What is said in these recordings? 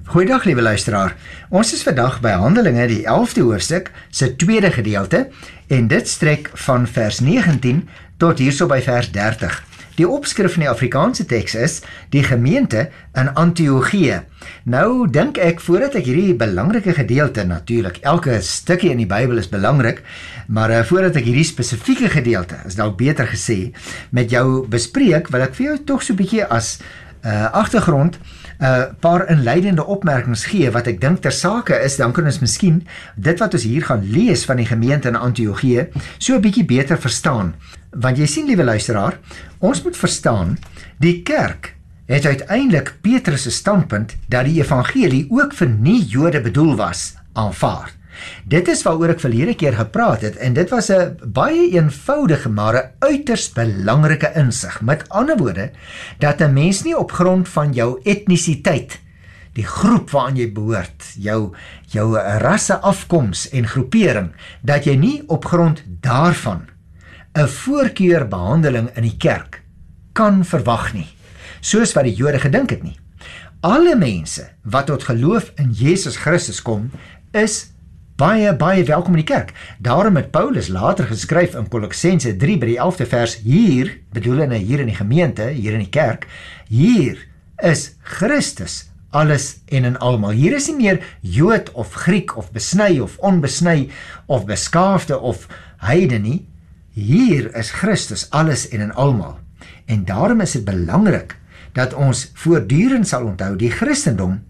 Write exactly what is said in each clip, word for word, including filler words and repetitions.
Goeiedag liewe luisteraar. Ons is vandag by Handelinge die elfde hoofstuk se tweede gedeelte en dit strek van vers negentien tot hierso by vers dertig. Die opskrif van die Afrikaanse teks is die gemeente in Antiochië. Nou dink ek voordat ek hierdie belangrike gedeelte, natuurlik elke stukkie in die Bybel is belangrik, maar uh, voordat ek hierdie spesifieke gedeelte, is dalk beter gesê, met jou bespreek, wil ek vir jou tog so 'n bietjie as uh, agtergrond 'n uh, paar inleidende opmerkings gee wat ek dink ter sake is, dan kan ons miskien dit wat ons hier gaan lees van die gemeente in Antiochië so 'n bietjie beter verstaan. Want jy sien, liewe luisteraar, ons moet verstaan, die kerk het uiteindelik Petrus se standpunt dat die evangelie ook vir nie-Jode bedoel was, aanvaar. Dit is waaroor ek verlede keer gepraat het en dit was 'n baie eenvoudige maar 'n uiters belangrike insig. Met ander woorde, dat 'n mens nie op grond van jou etnisiteit, die groep waaraan jy behoort, jou jou rasse afkoms en groepering, dat jy nie op grond daarvan 'n voorkeurbehandeling in die kerk kan verwag nie, soos wat die Jode gedink het nie. Alle mense wat tot geloof in Jesus Christus kom, is baie, baie welkom in die kerk. Daarom het Paulus later geskryf in Kolossense drie by die elfde vers, hier, bedoel hy hier in die gemeente, hier in die kerk, hier is Christus alles en in almal. Hier is nie meer Jood of Griek of besny of onbesny of beskaafde of heide nie. Hier is Christus alles en in almal. En daarom is dit belangrik dat ons voortdurend sal onthou, die Christendom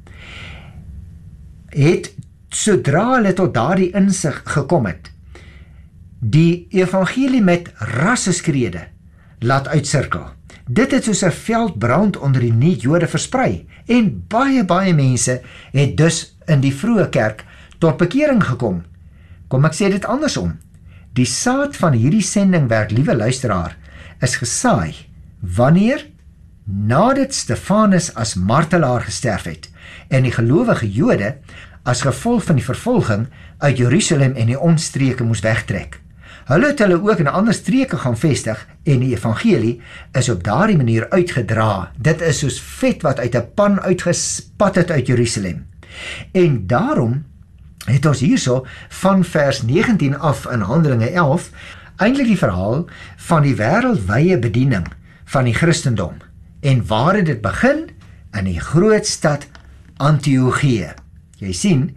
het, sodra hulle tot daardie insig gekom het, die evangelie met rasseskrede laat uitsirkel. Dit het soos 'n veldbrand onder die nie-Jode versprei, en baie, baie mense het dus in die vroeë kerk tot bekering gekom. Kom ek sê dit andersom. Die saad van hierdie sendingwerk, liewe luisteraar, is gesaai wanneer nadat Stefanus as martelaar gesterf het en die gelowige Jode as gevolg van die vervolging uit Jerusalem en die omstreke moes wegtrek. Hulle het hulle ook in ander streke gaan vestig en die evangelie is op daardie manier uitgedra. Dit is soos vet wat uit 'n pan uitgespat het uit Jerusalem. En daarom het ons hierso van vers negentien af in Handelinge elf eintlik die verhaal van die wêreldwye bediening van die Christendom. En waar het dit begin? In die groot stad Antiochië. Jy sien,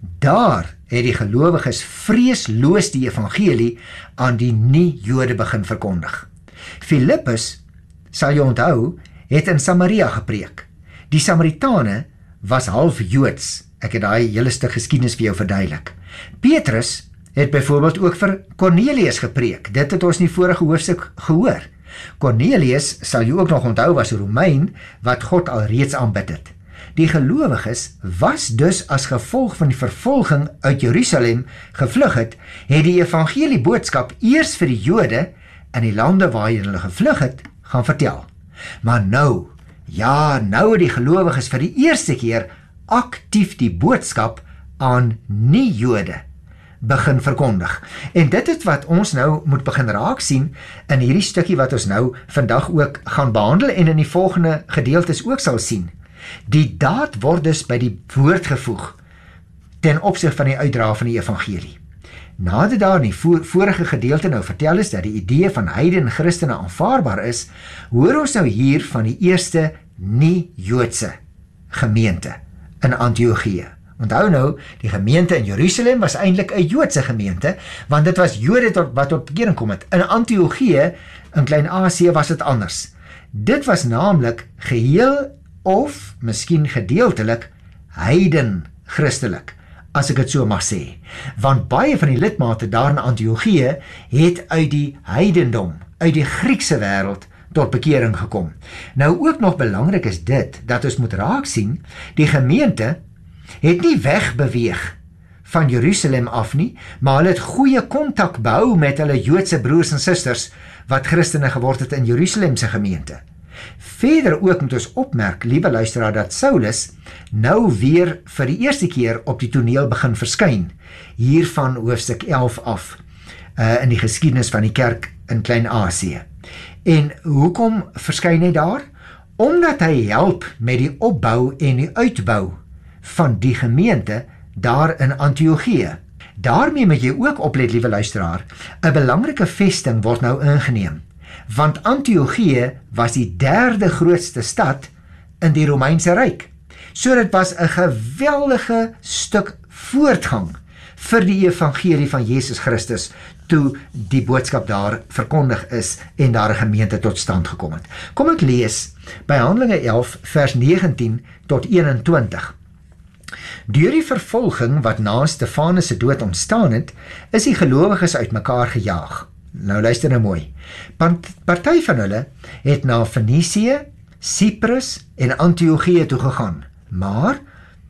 daar het die gelowiges vreesloos die evangelie aan die nie-Jode begin verkondig. Filippus, sal jy onthou, het in Samaria gepreek. Die Samaritane was half Joods. Ek het daai hele stuk geskiedenis vir jou verduidelik. Petrus het byvoorbeeld ook vir Cornelius gepreek. Dit het ons in die vorige hoofstuk gehoor. Cornelius, sal jy ook nog onthou, was 'n Romein wat God alreeds aanbid het. Die gelowiges was dus as gevolg van die vervolging uit Jerusalem gevlug het, het die evangelie boodskap eers vir die Jode in die lande waarheen hulle gevlug het, gaan vertel. Maar nou, ja, nou het die gelowiges vir die eerste keer aktief die boodskap aan nie-Jode begin verkondig. En dit is wat ons nou moet begin raak sien in hierdie stukkie wat ons nou vandag ook gaan behandel en in die volgende gedeeltes ook sal sien. Die daad word dus by die woord gevoeg ten opsig van die uitdra van die evangelie. Nadat daar in die voor, vorige gedeelte nou vertel is dat die idee van heiden Christene aanvaarbaar is, hoor ons nou hier van die eerste nie-Joodse gemeente in Antiochië. Onthou nou, die gemeente in Jerusalem was eintlik 'n Joodse gemeente, want dit was Jode tot, wat tot bekering kom het. In Antiochië, in Klein-Asië, was dit anders. Dit was naamlik geheel of miskien gedeeltelik heiden Christelik, as ek dit so mag sê. Want baie van die lidmate daar in Antiochië het uit die heidendom, uit die Griekse wêreld tot bekering gekom. Nou ook nog belangrik is dit, dat ons moet raak sien, die gemeente het nie wegbeweeg van Jerusalem af nie, maar hulle het goeie kontak behou met hulle Joodse broers en susters, wat Christene geword het in Jerusalem se gemeente. Verder ook moet ons opmerk, liewe luisteraar, dat Saulus nou weer vir die eerste keer op die toneel begin verskyn, hier van hoofstuk elf af, uh, in die geskiedenis van die kerk in Klein-Asië. En hoekom verskyn hy daar? Omdat hy help met die opbou en die uitbou van die gemeente daar in Antiochië. Daarmee moet jy ook oplet, liewe luisteraar, 'n belangrike vesting word nou ingeneem, want Antiochië was die derde grootste stad in die Romeinse Ryk. So dit was 'n geweldige stuk voortgang vir die evangelie van Jesus Christus toe die boodskap daar verkondig is en daar 'n gemeente tot stand gekom het. Kom ek lees by Handelinge elf vers negentien tot eenentwintig. Deur die vervolging wat na Stefanus se dood ontstaan het, is die gelowiges uitmekaar gejaag. Nou luister nou mooi. Party van hulle het na Fenisië, Cyprus en Antiochië toe gegaan, maar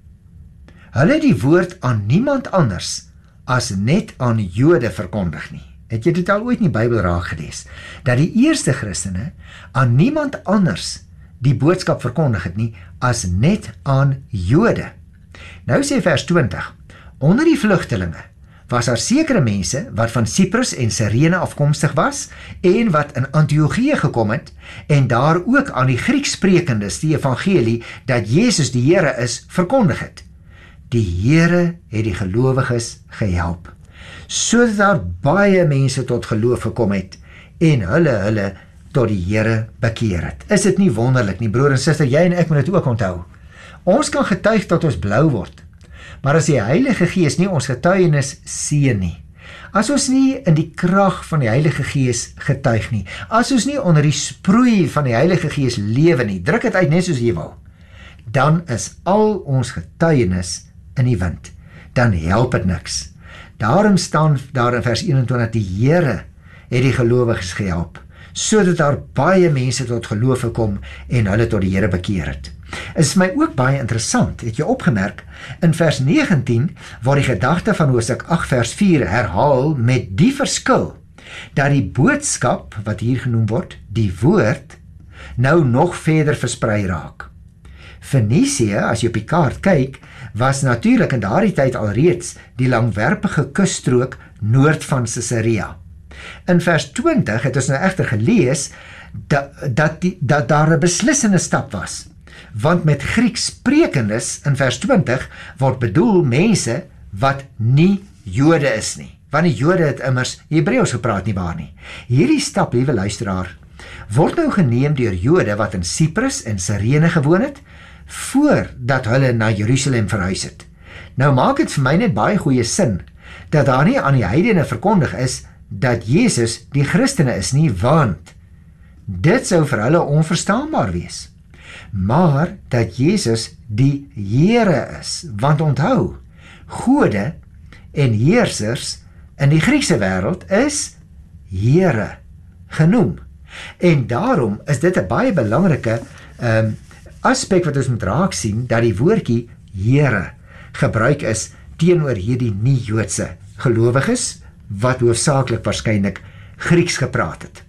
hulle het die woord aan niemand anders as net aan Jode verkondig nie. Het jy dit al ooit in die Bybel raak gelees? Dat die eerste Christene aan niemand anders die boodskap verkondig het nie, as net aan Jode. Nou sê vers twintig, onder die vlugtelinge was daar sekere mense wat van Cyprus en Cyrene afkomstig was en wat in Antiochië gekom het en daar ook aan die Griekssprekendes die evangelie dat Jezus die Here is verkondig het. Die Here het die gelowiges gehelp, sodat daar baie mense tot geloof gekom het en hulle hulle tot die Here bekeer het. Is dit nie wonderlik nie, broer en suster, jy en ek moet dit ook onthou. Ons kan getuig tot ons blou word, maar as die Heilige Gees nie ons getuienis seën nie, as ons nie in die krag van die Heilige Gees getuig nie, as ons nie onder die sproei van die Heilige Gees lewe nie, druk dit uit net soos jy wil, dan is al ons getuienis in die wind, dan help het niks. Daarom staan daar in vers eenentwintig, die Here het die gelowiges gehelp, sodat daar baie mense tot geloof gekom en hulle tot die Here bekeer het. Is my ook baie interessant, het jy opgemerk, in vers negentien word die gedagte van Hosea agt vers vier herhaal met die verskil, dat die boodskap, wat hier genoem word, die woord, nou nog verder versprei raak. Fenisië, as jy op die kaart kyk, was natuurlik in daardie tyd alreeds die langwerpige kusstrook noord van Caesarea. In vers twintig het ons nou egter gelees dat, dat, die, dat daar 'n beslissende stap was, want met Griekssprekendes in vers twintig word bedoel mense wat nie Jode is nie, want die Jode het immers Hebreëus gepraat nie waar nie. Hierdie stap, liewe luisteraar, word nou geneem deur Jode wat in Cyprus en Cyrene gewoon het, voordat hulle na Jerusalem verhuis het. Nou maak dit vir my net baie goeie sin, dat daar nie aan die heidene verkondig is, dat Jezus die Christene is nie, want dit sou vir hulle onverstaanbaar wees. Maar dat Jezus die Here is, want onthou, gode en heersers in die Griekse wêreld is Here genoem. En daarom is dit 'n baie belangrike um, aspek wat ons moet raak sien, dat die woordjie Here gebruik is teenoor hierdie nie-Joodse gelowiges, wat hoofsaaklik waarskynlik Grieks gepraat het.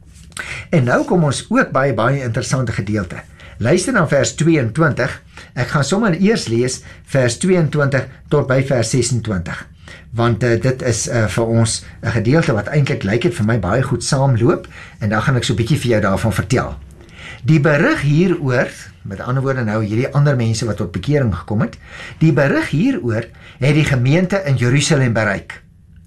En nou kom ons ook by baie interessante gedeelte. Luister na vers tweeëntwintig, ek gaan sommer eers lees vers tweeëntwintig tot by vers sesentwintig, want uh, dit is uh, vir ons 'n gedeelte wat eintlik lyk het vir my baie goed saamloop, en dan gaan ek so 'n bietjie vir jou daarvan vertel. Die berig hieroor, met ander woorde nou hierdie ander mense wat tot bekering gekom het, die berig hieroor het die gemeente in Jerusalem bereik,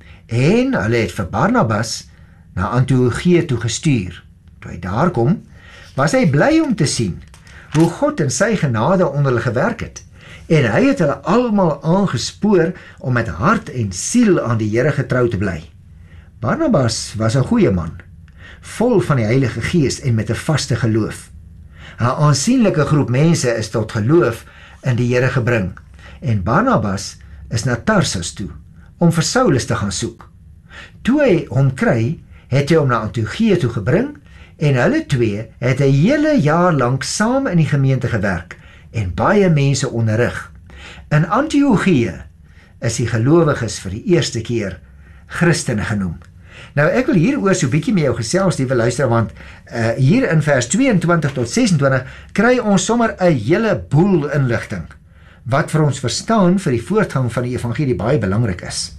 en hulle het vir Barnabas na Antiochië toe gestuur. Toe hy daar kom, was hy bly om te sien hoe God in sy genade onder hulle gewerk het, en hy het hulle almal aangespoor om met hart en siel aan die Here getrou te bly. Barnabas was 'n goeie man, vol van die Heilige Gees en met 'n vaste geloof. 'n Aansienlike groep mense is tot geloof in die Here gebring, en Barnabas is na Tarsus toe om vir Saulus te gaan soek. Toe hy hom kry, het hy hom na Antiochië toe gebring, en hulle twee het 'n hele jaar lank saam in die gemeente gewerk en baie mense onderrig. In Antiochië is die gelowiges vir die eerste keer Christene genoem. Nou ek wil hieroor so 'n bietjie met jou gesels, liewe luisteraar, want uh, hier in vers tweeëntwintig tot sesentwintig kry ons sommer 'n hele boel inligting wat vir ons verstaan vir die voortgang van die evangelie baie belangrik is.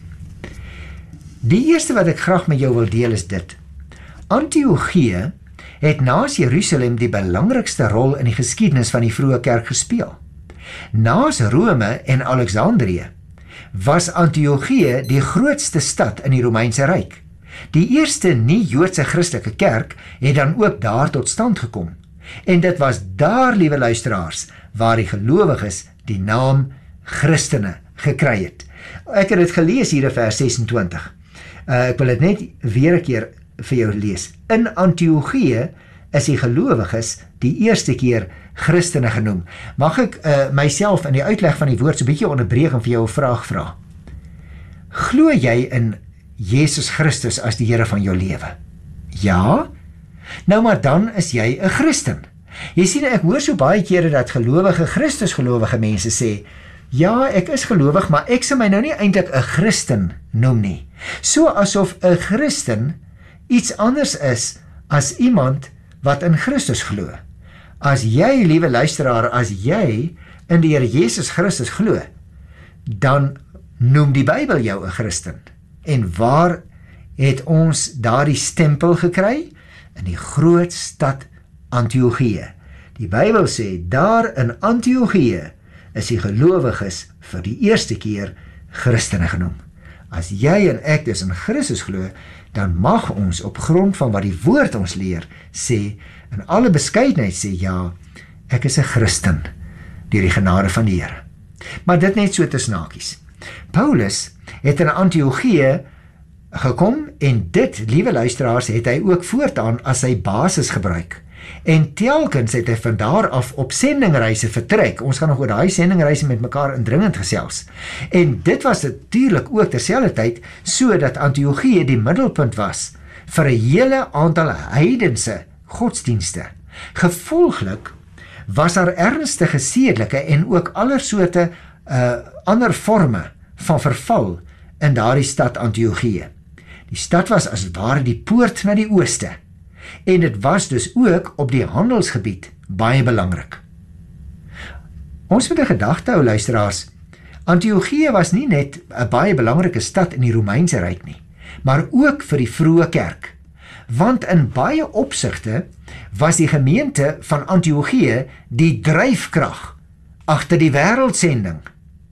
Die eerste wat ek graag met jou wil deel is dit. Antiochië het naas Jerusalem die belangrikste rol in die geskiedenis van die vroeë kerk gespeel. Naas Rome en Alexandrië was Antiochië die grootste stad in die Romeinse Ryk. Die eerste nie-Joodse Christelike kerk het dan ook daar tot stand gekom. En dit was daar, liewe luisteraars, waar die gelowiges die naam Christene gekry het. Ek het dit gelees hier in vers sesentwintig. Uh, ek wil dit net weer 'n keer vir jou lees. In Antiochië is die gelowiges die eerste keer Christene genoem. Mag ek uh, myself in die uitleg van die woord so 'n bietjie onderbreek en vir jou 'n vraag vra? Glo jy in Jesus Christus as die Here van jou lewe? Ja? Nou maar dan is jy 'n Christen. Jy sien, ek hoor so baie kere dat gelowige, Christusgelowige mense sê, ja, ek is gelowig, maar ek sal my nou nie eintlik 'n Christen noem nie. So asof 'n Christen iets anders is as iemand wat in Christus glo. As jy, liewe luisteraar, as jy in die Here Jesus Christus glo, dan noem die Bybel jou 'n Christen. En waar het ons daardie stempel gekry? In die groot stad Antiochië. Die Bybel sê, daar in Antiochië is die gelowiges vir die eerste keer Christene genoem. As jy en ek dus in Christus glo, dan mag ons op grond van wat die woord ons leer, sê, in alle beskeidenheid sê, ja, ek is 'n Christen, deur die genade van die Here. Maar dit net so te snakies. Paulus het in Antiochië gekom en dit, liewe luisteraars, het hy ook voortaan as sy basis gebruik. En telkens het hy van daar af op sendingreise vertrek. Ons gaan nog oor daai sendingreise met mekaar indringend gesels. En dit was natuurlik ook terselfdertyd so dat Antiochië die middelpunt was vir 'n hele aantal heidense godsdienste. Gevolglik was daar ernstige sedelike en ook aller soorte uh, ander forme van verval in daardie stad Antiochië. Die stad was as het ware die poort na die ooste. En dit was dus ook op die handelsgebied baie belangrik. Ons moet 'n gedagte hou, luisteraars. Antiochië was nie net 'n baie belangrike stad in die Romeinse Ryk nie, maar ook vir die vroeë kerk. Want in baie opsigte was die gemeente van Antiochië die dryfkrag agter die wêreldsending.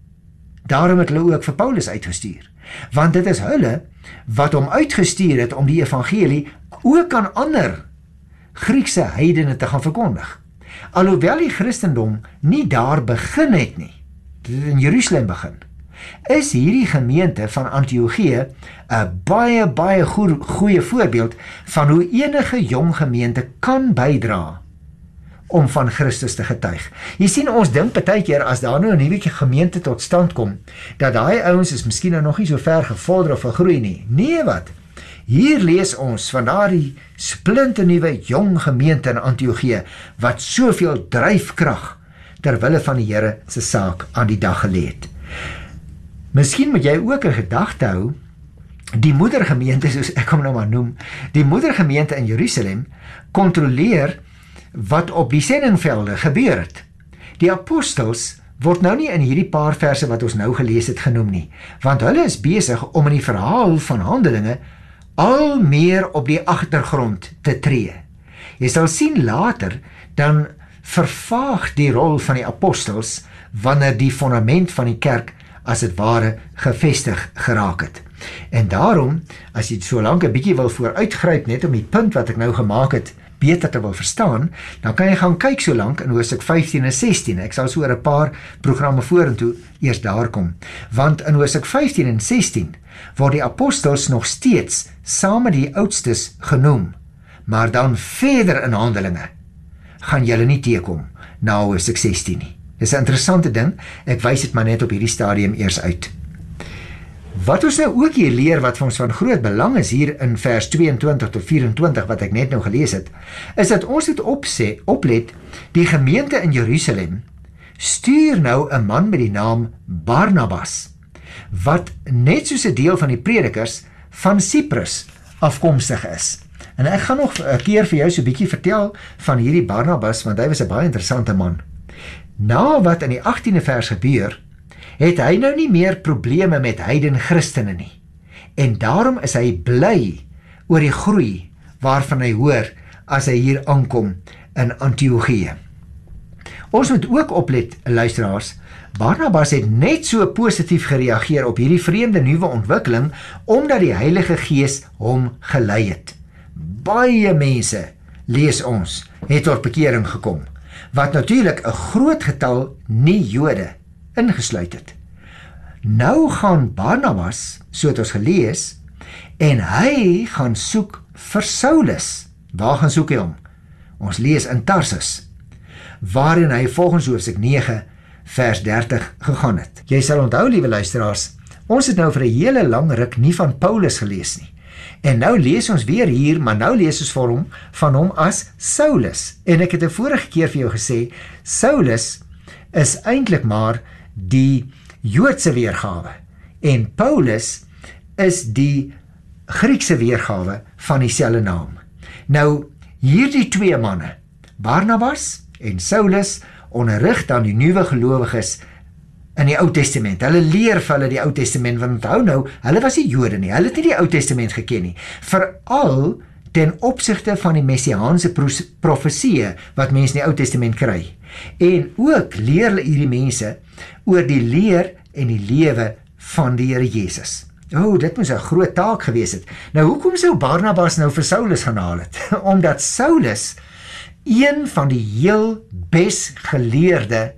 Daarom het hulle ook vir Paulus uitgestuur, want dit is hulle wat hom uitgestuur het om die evangelie ook aan ander Griekse heidene te gaan verkondig. Alhoewel die Christendom nie daar begin het nie, dit het in Jerusalem begin, is hierdie gemeente van Antiochië 'n baie, baie goeie, goeie voorbeeld van hoe enige jong gemeente kan bydra om van Christus te getuig. Jy sien, ons dink baie keer as daar nou 'n nuwe gemeente tot stand kom, dat daai ouens is miskien nou nog nie so ver gevorder of gegroei nie. Nee, wat? Hier lees ons van daardie splinternuwe jong gemeente in Antiochië wat soveel dryfkrag ter wille van die Here se saak aan die dag gelê het. Miskien moet jy ook 'n gedagte hou, die moedergemeente, soos ek hom nou maar noem, die moedergemeente in Jerusalem kontroleer wat op die sendingvelde gebeur het. Die apostels word nou nie in hierdie paar verse wat ons nou gelees het genoem nie, want hulle is besig om in die verhaal van Handelinge al meer op die agtergrond te tree. Jy sal sien later, dan vervaag die rol van die apostels wanneer die fondament van die kerk as het ware gevestig geraak het. En daarom, as jy so lank 'n bietjie wil vooruitgryp net om die punt wat ek nou gemaak het beter te wil verstaan, dan kan jy gaan kyk so lank in hoofstuk vyftien en sestien. Ek sal so oor 'n paar programme vorentoe eers daar kom. Want in hoofstuk vyftien en sestien word die apostels nog steeds saam met die oudstes genoem, maar dan verder in Handelinge gaan julle nie teekom na hoofstuk sestien nie. Dis 'n interessante ding, ek wys dit maar net op hierdie stadium eers uit. Wat ons nou ook hier leer wat vir ons van groot belang is hier in vers tweeëntwintig tot vyf-en-twintig wat ek net nou gelees het, is dat ons moet opsê, oplet, die gemeente in Jerusalem stuur nou 'n man met die naam Barnabas, wat net soos 'n deel van die predikers van Cyprus afkomstig is. En ek gaan nog 'n keer vir jou so 'n bietjie vertel van hierdie Barnabas, want hy was 'n baie interessante man. Na wat in die agtiende vers gebeur, het hy nou nie meer probleme met heiden Christene nie. En daarom is hy bly oor die groei waarvan hy hoor as hy hier aankom in Antiochië. Ons moet ook oplet, luisteraars, Barnabas het net so positief gereageer op hierdie vreemde nuwe ontwikkeling, omdat die Heilige Gees hom gelei het. Baie mense, lees ons, het tot bekering gekom, wat natuurlik 'n groot getal nie-Jode ingesluit het. Nou gaan Barnabas, so het ons gelees, en hy gaan soek vir Saulus. Waar gaan soek hy hom? Ons lees in Tarsus, waarin hy volgens hoofstuk nege vers dertig gegaan het. Jy sal onthou, liewe luisteraars, ons het nou vir 'n hele lang ruk nie van Paulus gelees nie. En nou lees ons weer hier, maar nou lees ons vir hom, van hom as Saulus. En ek het 'n vorige keer vir jou gesê, Saulus is eintlik maar die Joodse weergawe. En Paulus is die Griekse weergawe van dieselfde naam. Nou, hierdie twee manne, Barnabas en Saulus, onderrig dan die nuwe gelowiges in die Ou Testament. Hulle leer vir hulle die Ou Testament, want onthou nou, hulle was nie Jode nie, hulle het nie die Ou Testament geken nie, veral ten opsigte van die messiaanse profesieë wat mense in die Ou Testament kry. En ook leer hulle hierdie mense oor die leer en die lewe van die Here Jesus. O, oh, dit moes 'n groot taak gewees het. Nou, hoekom sou Barnabas nou vir Saulus gaan haal het? Omdat Saulus een van die heel bes geleerde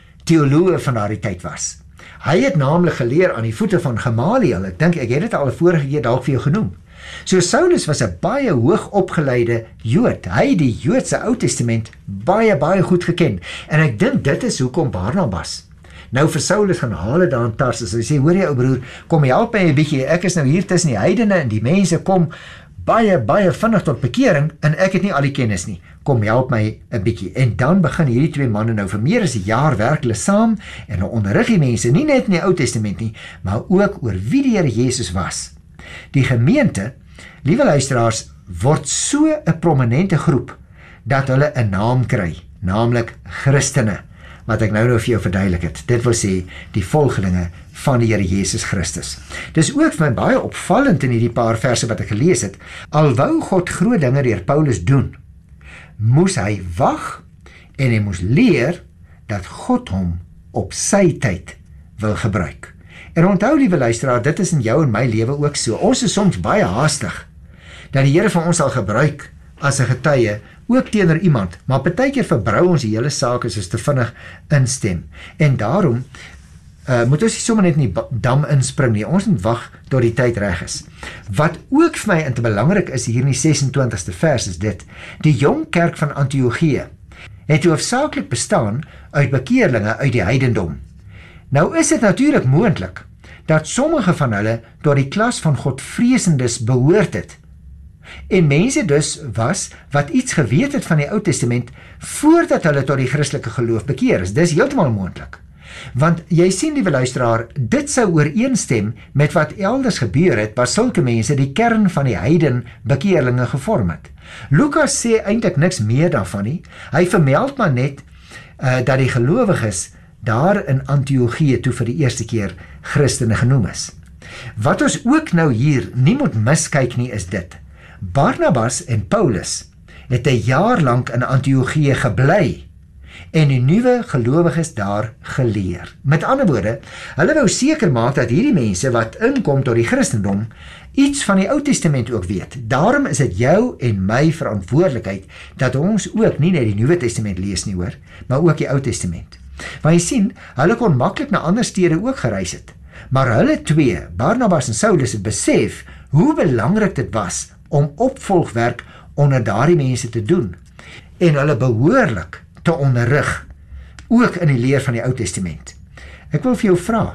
teoloë van daardie tyd was. Hy het naamlik geleer aan die voete van Gamaliel. Ek dink ek het dit al 'n vorige keer dalk vir jou genoem. So Saulus was 'n baie hoog opgeleide Jood. Hy het die Joodse Ou Testament baie baie goed geken. En ek dink dit is hoekom Barnabas nou vir Saulus gaan haal het daar in Tarsus. Hy sê, hoor jy ou broer, kom help my 'n bietjie. Ek is nou hier tussen die heidene en die mense kom baie baie vinnig tot bekering en ek het nie al die kennis nie. Kom help my 'n bietjie. En dan begin hierdie twee manne nou vir meer as 'n jaar werk hulle saam en hulle onderrig die mense nie net in die Ou Testament nie, maar ook oor wie die Here Jesus was. Die gemeente, liewe luisteraars, word so 'n prominente groep dat hulle 'n naam kry, naamlik Christene, wat ek nou nou vir jou verduidelik het. Dit wil sê die volgelinge van die Here Jesus Christus. Dis ook vir my baie opvallend in hierdie paar verse wat ek gelees het. Al wou God groot dinge deur Paulus doen, moes hy wag en hy moes leer dat God hom op sy tyd wil gebruik. En onthou, liewe luisteraar, dit is in jou en my lewe ook so. Ons is soms baie haastig dat die Here van ons sal gebruik as 'n getuie, ook teenoor iemand, maar partykeer verbrou ons die hele saak as ons te vinnig instem. En daarom uh, moet ons nie sommer net in die dam inspring nie. Ons moet wag tot die tyd reg is. Wat ook vir my te belangrik is hier in die sesentwintigste vers is dit: die jong kerk van Antiochië het hoofsaaklik bestaan uit bekeerlinge uit die heidendom. Nou is dit natuurlik moontlik dat sommige van hulle tot die klas van Godvreesendes behoort het. En mense dus was wat iets geweet het van die Ou Testament voordat hulle tot die Christelike geloof bekeer is. Dis heeltemal moontlik. Want jy sien, liewe luisteraar, dit sou ooreenstem met wat elders gebeur het, waar sulke mense die kern van die heiden bekeerlinge gevorm het. Lukas sê eintlik niks meer daarvan nie. Hy vermeld maar net uh, dat die gelowiges daar in Antiochië toe vir die eerste keer Christene genoem is. Wat ons ook nou hier nie moet miskyk nie is dit: Barnabas en Paulus het 'n jaar lank in Antiochië gebly en die nuwe gelowiges daar geleer. Met ander woorde, hulle wou seker maak dat hierdie mense wat inkom tot die Christendom iets van die Ou Testament ook weet. Daarom is dit jou en my verantwoordelikheid dat ons ook nie net die Nuwe Testament lees nie, hoor, maar ook die Ou Testament. Want jy sien, hulle kon maklik na ander stede ook gereis het, maar hulle twee, Barnabas en Saulus, het besef hoe belangrik dit was om opvolgwerk onder daardie mense te doen en hulle behoorlik te onderrig, ook in die leer van die Ou Testament. Ek wil vir jou vra,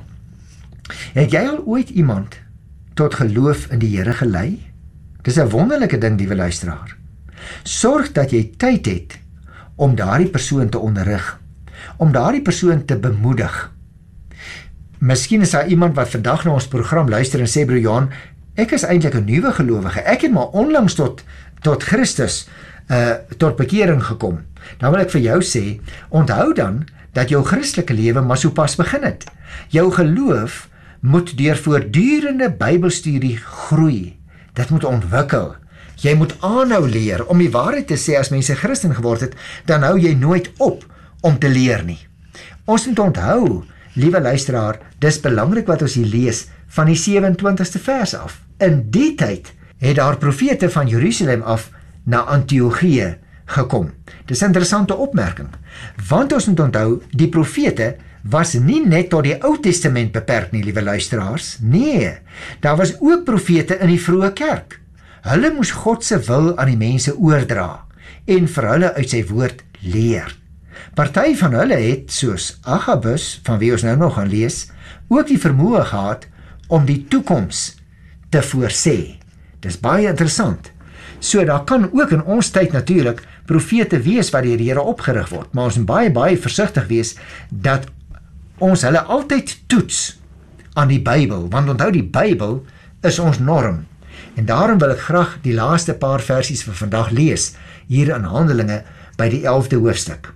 het jy al ooit iemand tot geloof in die Here gelei? Dis 'n wonderlike ding, liewe luisteraar. Sorg dat jy tyd het om daardie persoon te onderrig, om daardie persoon te bemoedig. Miskien is daar iemand wat vandag na ons program luister en sê, broer Johan, ek is eintlik 'n nuwe gelowige. Ek het maar onlangs tot, tot Christus, uh, tot bekering gekom. Dan wil ek vir jou sê, onthou dan dat jou Christelike lewe maar so pas begin het. Jou geloof moet deur voortdurende Bybelstudie groei. Dit moet ontwikkel. Jy moet aanhou leer. Om die waarheid te sê, as mense Christen geword het, dan hou jy nooit op om te leer nie. Ons moet onthou, liewe luisteraar, dis belangrik wat ons hier lees van die sewe-en-twintigste vers af. In die tyd het daar profete van Jerusalem af na Antiochië gekom. Dis 'n interessante opmerking, want ons moet onthou, die profete was nie net tot die Ou Testament beperk nie, liewe luisteraars. Nee, daar was ook profete in die vroeë kerk. Hulle moes God se wil aan die mense oordra en vir hulle uit sy woord leer. Party van hulle het, soos Agabus, van wie ons nou nog gaan lees, ook die vermoë gehad om die toekoms te voorsê. Dis baie interessant. So daar kan ook in ons tyd natuurlik profete wees wat deur die Here opgerig word, maar ons moet baie baie versigtig wees dat ons hulle altyd toets aan die Bybel, want onthou, die Bybel is ons norm. En daarom wil ek graag die laaste paar versies vir vandag lees, hier in Handelinge by die elfde hoofstuk.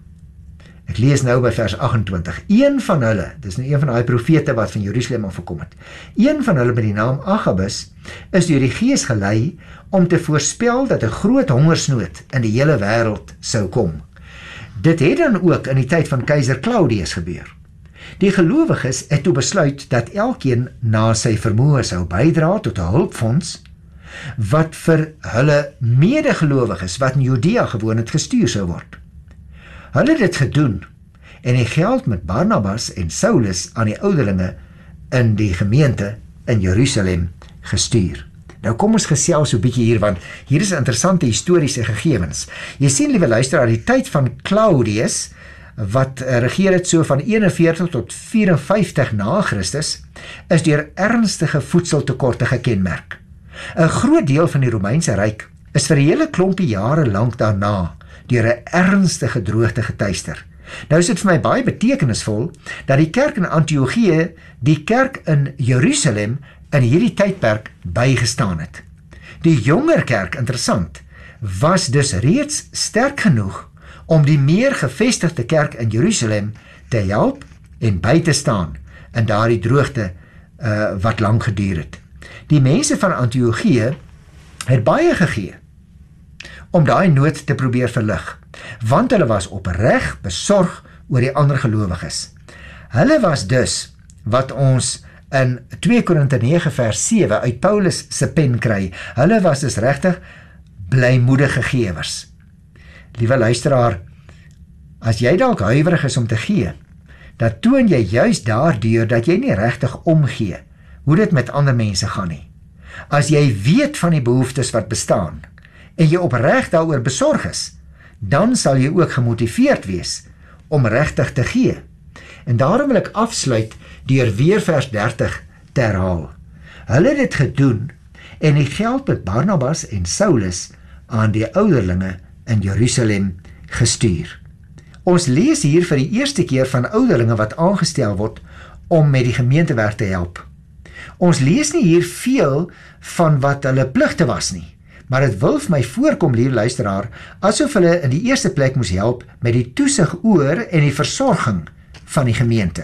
Ek lees nou by vers agt-en-twintig. Een van hulle, dis nou een van die profete wat van Jerusalem afgekom het, een van hulle met die naam Agabus, is deur die Gees gelei om te voorspel dat 'n groot hongersnood in die hele wêreld sou kom. Dit het dan ook in die tyd van keiser Claudius gebeur. Die gelowiges het toe besluit dat elkeen na sy vermoë sou bydra tot 'n hulpfonds wat vir hulle medegelowiges wat in Judea gewoon het gestuur sou word. Hulle het dit gedoen en die geld met Barnabas en Saulus aan die ouderlinge in die gemeente in Jerusalem gestuur. Nou kom ons gesels so 'n bietjie hier, want hier is interessante historiese gegevens. Jy sien, liewe luisteraar, die tyd van Claudius, wat regeer het so van eenenveertig tot vyf-en-vyftig na Christus, is deur ernstige voedseltekorte gekenmerk. 'n Groot deel van die Romeinse ryk is vir 'n hele klompie jare lank daarna deur 'n ernstige droogte getuister. Nou is dit vir my baie betekenisvol dat die kerk in Antiochië die kerk in Jerusalem in hierdie tydperk bygestaan het. Die jonger kerk, interessant, was dus reeds sterk genoeg om die meer gevestigde kerk in Jerusalem te help en by te staan in daardie droogte uh, wat lank geduur het. Die mense van Antiochië het baie gegee om daai nood te probeer verlig, want hulle was opreg besorg oor die ander gelowiges. Hulle was dus wat ons in twee Korinte nege vers sewe uit Paulus se pen kry. Hulle was dus regtig blymoedige gewers. Liewe luisteraar, as jy dalk huiwerig is om te gee, dan toon jy juis daardeur dat jy nie regtig omgee hoe dit met ander mense gaan nie. As jy weet van die behoeftes wat bestaan en jy opreg daaroor besorg is, dan sal jy ook gemotiveerd wees om regtig te gee. En daarom wil ek afsluit deur weer vers dertig te herhaal. Hulle het dit gedoen en die geld met Barnabas en Saulus aan die ouderlinge in Jerusalem gestuur. Ons lees hier vir die eerste keer van ouderlinge wat aangestel word om met die gemeentewerk te help. Ons lees nie hier veel van wat hulle pligte was nie, maar dit wil vir my voorkom, liewe luisteraar, asof hulle in die eerste plek moes help met die toesig oor en die versorging van die gemeente.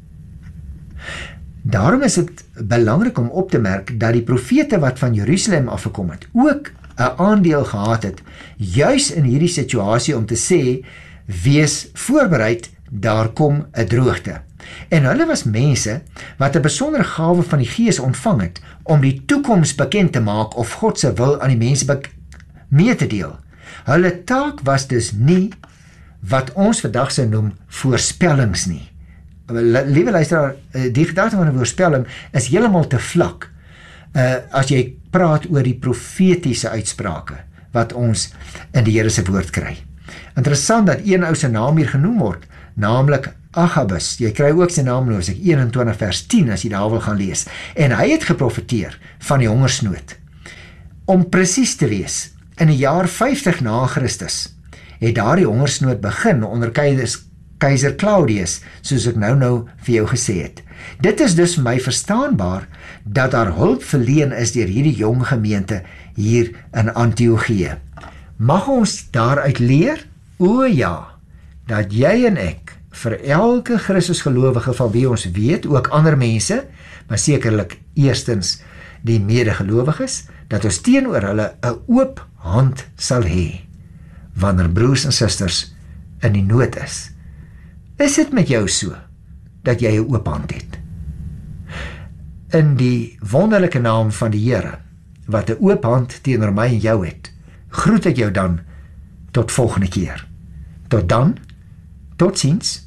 Daarom is dit belangrik om op te merk dat die profete wat van Jerusalem afgekom het, ook 'n aandeel gehad het, juis in hierdie situasie om te sê, wees voorbereid, daar kom 'n droogte. En hulle was mense wat 'n besondere gawe van die Gees ontvang het, om die toekoms bekend te maak of God se wil aan die mense mee te deel. Hulle taak was dus nie wat ons vandag sou noem voorspellings nie. Liewe luisteraar, die gedagte van 'n voorspelling is heeltemal te vlak, uh, as jy praat oor die profetiese uitsprake wat ons in die Here se woord kry. Interessant dat een ou se naam hier genoem word, naamlik Agabus. Jy kry ook sy naam nou, as ek eenentwintig vers tien as jy daar wil gaan lees. En hy het geprofeteer van die hongersnood. Om presies te wees, in die jaar vyftig na Christus het daardie hongersnood begin onder keiser Claudius, soos ek nou nou vir jou gesê het. Dit is dus vir my verstaanbaar dat daar hulp verleen is deur hierdie jong gemeente hier in Antiochië. Mag ons daaruit leer? O ja, dat jy en ek vir elke Christusgelowige van wie ons weet, ook ander mense, maar sekerlik eerstens die medegelowiges, dat ons teenoor hulle 'n oop hand sal hê wanneer broers en susters in die nood is. Is dit met jou so, dat jy 'n oop hand het? In die wonderlike naam van die Here, wat 'n oop hand teenoor my en jou het, groet ek jou dan tot volgende keer. Tot dan, totsiens.